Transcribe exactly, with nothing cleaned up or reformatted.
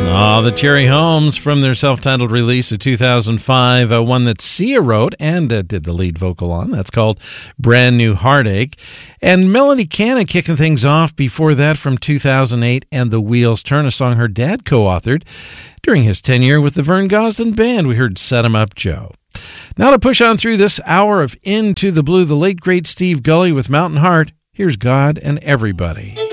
Oh, the Cherry Homes from their self-titled release of two thousand five, uh, one that Sia wrote and uh, did the lead vocal on. That's called Brand New Heartache. And Melody Cannon kicking things off before that from two thousand eight, and The Wheels Turn, a song her dad co-authored during his tenure with the Vern Gosdin Band. We heard Set 'em Up Joe. Now to push on through this hour of Into the Blue, the late great Steve Gully with Mountain Heart. Here's God and Everybody.